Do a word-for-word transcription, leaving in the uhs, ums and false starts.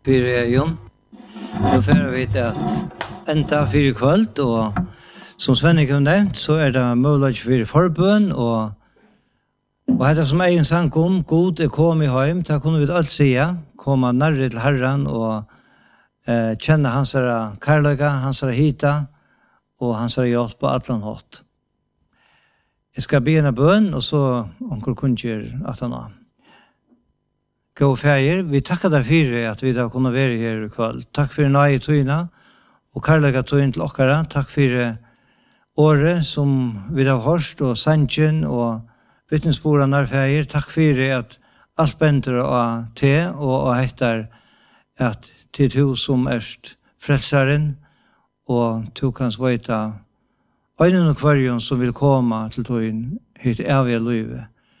Pyrejon. Då får vi til at enda fire kvöld, og som Svenning har nevnt, så er det mulig for forbøn, og og dette som egen sang om, god er kommet hjem, da kunne vi alt si, komme nærre til Herren, og eh, kjenne hans kærlighet, hans hita, og hans hjelp på alle hatt. Jeg skal begynne bøn, og så onkel kunnskjer at han har. Gå feir, vi takkar deg for at vi da kunne være her i kveld. Takk for nøye tøyna, og kærlighet tøyna til okkara. Takk for året som vi da har hørt, og sannsjen, og vittnesbordet nær feir. Takk for at alt bender av te, og og heter at til to som erst frelsaren, og to kan svøyta øynene og kvarjon som vil komme til tøyen hit evige livet.